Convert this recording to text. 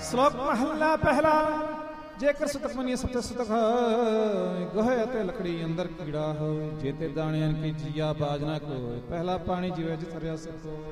ਸ਼ਲੋਕ ਮਹੱਲਾ ਪਹਿਲਾ। ਜੇਕਰ ਸੁਤਕ ਮੰਨੀਏ ਸਤਿ ਸੁਤਕ ਗੋਹੇ ਅਤੇ ਲਕੜੀ ਅੰਦਰ ਕੀੜਾ ਹੋਏ, ਜੇ ਤੇ ਦਾਣਿਆਂ ਕੀ ਜੀਆ ਬਾਜ ਨਾ ਕੋਏ, ਪਹਿਲਾ ਪਾਣੀ ਜਿਵੇਂ ਜਿ ਤਰਿਆ ਸਕੋ।